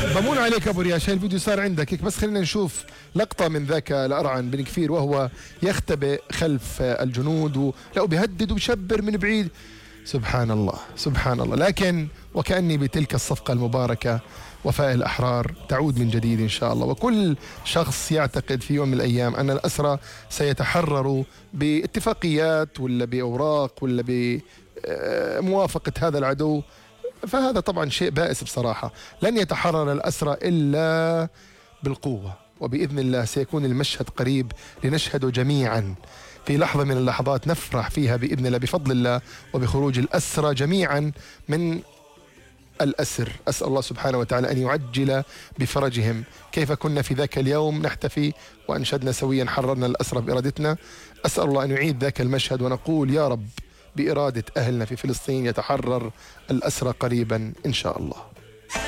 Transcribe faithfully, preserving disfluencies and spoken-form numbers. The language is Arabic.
بمون عليك ابو رياش، الفيديو صار عندك هيك، بس خلينا نشوف لقطه من ذاك الارعن بن كفير وهو يختبئ خلف الجنود و... لا وبيهدد وبشبر من بعيد. سبحان الله سبحان الله. لكن وكأني بتلك الصفقة المباركة وفاء الأحرار تعود من جديد إن شاء الله، وكل شخص يعتقد في يوم من الأيام أن الأسرى سيتحرروا باتفاقيات ولا بأوراق ولا بموافقة هذا العدو، فهذا طبعا شيء بائس بصراحة. لن يتحرر الأسرى إلا بالقوة، وبإذن الله سيكون المشهد قريب لنشهده جميعا في لحظة من اللحظات نفرح فيها بإذن الله بفضل الله وبخروج الأسرى جميعا من الأسر. أسأل الله سبحانه وتعالى أن يعجل بفرجهم. كيف كنا في ذاك اليوم نحتفي وأنشدنا سويا حررنا الأسرى بإرادتنا، أسأل الله أن يعيد ذاك المشهد ونقول يا رب بإرادة أهلنا في فلسطين يتحرر الأسرى قريبا إن شاء الله.